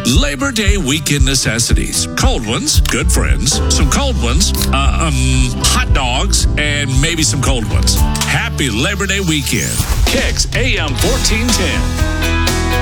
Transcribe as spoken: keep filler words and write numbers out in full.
Labor Day weekend necessities. Cold ones, good friends. Some cold ones, uh, um, hot dogs, and maybe some cold ones. Happy Labor Day weekend. Kicks A M fourteen ten.